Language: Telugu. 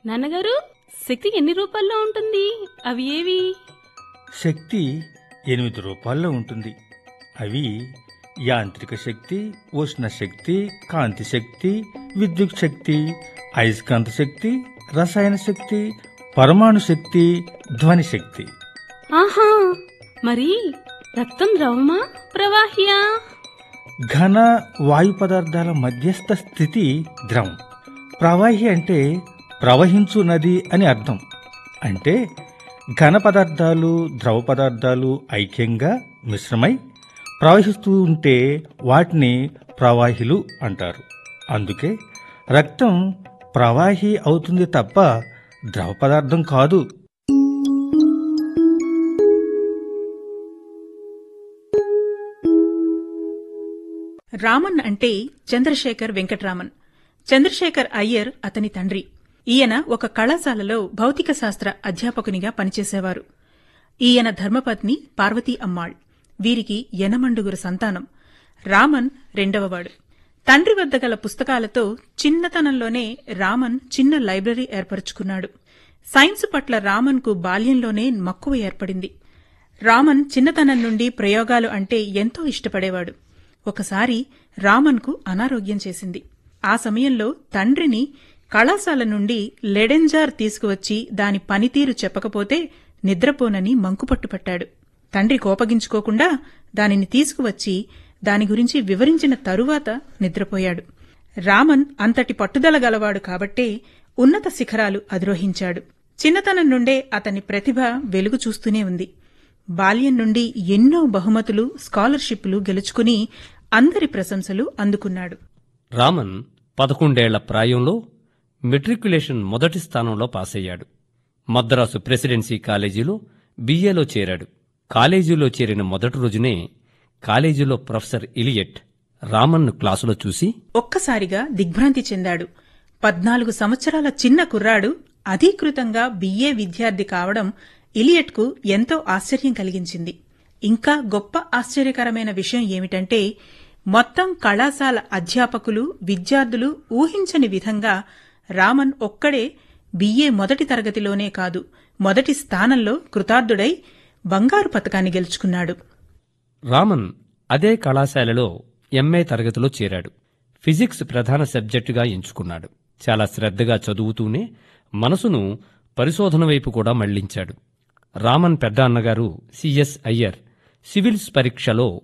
నాన్నగారు, శక్తి ఎన్ని రూపాల్లో ఉంటుంది? అవి ఏవి? శక్తి 8 రూపాల్లో ఉంటుంది. అవి యాంత్రిక శక్తి, ఉష్ణ శక్తి, కాంతి శక్తి, విద్యుత్ శక్తి, అయస్కాంత శక్తి, రసాయన శక్తి, పరమాణు శక్తి, ధ్వని శక్తి. ఆహా, మరి రక్తం ద్రవమా ప్రవాహియా? ఘన వాయు పదార్థాల మధ్యస్థ స్థితి ద్రవం. ప్రవాహి అంటే ప్రవహించు నది అని అర్థం. అంటే ఘన పదార్థాలు, ద్రవ పదార్థాలు ఐక్యంగా మిశ్రమై ప్రవహిస్తూ ఉంటే వాటిని ప్రవాహిలు అంటారు. అందుకే రక్తం ప్రవాహి అవుతుంది తప్ప ద్రవ పదార్థం కాదు. రామన్ అంటే చంద్రశేఖర్ వెంకట్రామన్. చంద్రశేఖర్ అయ్యర్ అతని తండ్రి. ఈయన ఒక కళాశాలలో భౌతిక శాస్త్ర అధ్యాపకునిగా పనిచేసేవారు. ఈయన ధర్మపత్ని పార్వతీ అమ్మాళ్. వీరికి ఎనమండుగురు సంతానం. రామన్ రెండవవాడు. తండ్రి వద్ద గల పుస్తకాలతో చిన్నతనంలోనే రామన్ చిన్న లైబ్రరీ ఏర్పరుచుకున్నాడు. సైన్స్ పట్ల రామన్కు బాల్యంలోనే మక్కువ ఏర్పడింది. రామన్ చిన్నతనం నుండి ప్రయోగాలు అంటే ఎంతో ఇష్టపడేవాడు. ఒకసారి రామన్కు అనారోగ్యం చేసింది. ఆ సమయంలో తండ్రిని కళాశాల నుండి లెడెంజార్ తీసుకువచ్చి దాని పనితీరు చెప్పకపోతే నిద్రపోనని మంకుపట్టుపట్టాడు. తండ్రి కోపగించుకోకుండా దానిని తీసుకువచ్చి దాని గురించి వివరించిన తరువాత నిద్రపోయాడు. రామన్ అంతటి పట్టుదల గలవాడు కాబట్టే ఉన్నత శిఖరాలు అధిరోహించాడు. చిన్నతనం నుండే అతని ప్రతిభ వెలుగు చూస్తూనే ఉంది. బాల్యం నుండి ఎన్నో బహుమతులు, స్కాలర్షిప్లు గెలుచుకుని అందరి ప్రశంసలు అందుకున్నాడు. రామన్ 11 ప్రాయంలో మెట్రిక్యులేషన్ మొదటి స్థానంలో పాసయ్యాడు. మద్రాసు ప్రెసిడెన్సీ కాలేజీలో బిఏలో చేరాడు. కాలేజీలో చేరిన మొదటి రోజునే కాలేజీలో ప్రొఫెసర్ ఇలియట్ రామన్ను క్లాసులో చూసి ఒక్కసారిగా దిగ్భ్రాంతి చెందాడు. 14 సంవత్సరాల చిన్న కుర్రాడు అధీకృతంగా బిఏ విద్యార్థి కావడం ఇలియట్కు ఎంతో ఆశ్చర్యం కలిగించింది. ఇంకా గొప్ప ఆశ్చర్యకరమైన విషయం ఏమిటంటే మొత్తం కళాశాల అధ్యాపకులు, విద్యార్థులు ఊహించని విధంగా రామన్ ఒక్కడే బిఏ మొదటి తరగతిలోనే కాదు, మొదటి స్థానంలో కృతార్థుడై బంగారు పతకాన్ని గెలుచుకున్నాడు. రామన్ అదే కళాశాలలో ఎంఏ తరగతిలో చేరాడు. ఫిజిక్స్ ప్రధాన సబ్జెక్టుగా ఎంచుకున్నాడు. చాలా శ్రద్ధగా చదువుతూనే మనసును పరిశోధన వైపు కూడా మళ్లించాడు. రామన్ పెద్ద అన్నగారు సిఎస్ అయ్యర్ సివిల్స్ పరీక్షలో